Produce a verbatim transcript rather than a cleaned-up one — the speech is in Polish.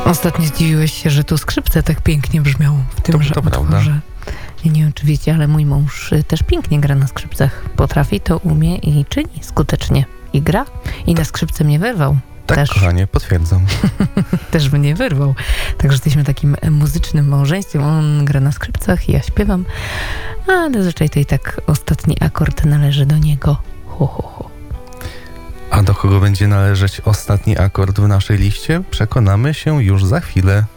Ostatnio zdziwiłeś się, że tu skrzypce tak pięknie brzmią w tym, To- że to prawda. utworze. Ja nie wiem, czy wiecie, ale mój mąż y, też pięknie gra na skrzypcach. Potrafi, to umie i czyni skutecznie. I gra. I na skrzypce mnie wyrwał. Tak, Też. kochanie, potwierdzam. Też mnie wyrwał. Także jesteśmy takim muzycznym małżeństwem. On gra na skrzypcach, ja śpiewam. A zazwyczaj to i tak ostatni akord należy do niego. Ho, ho, ho. A do kogo będzie należeć ostatni akord w naszej liście? Przekonamy się już za chwilę.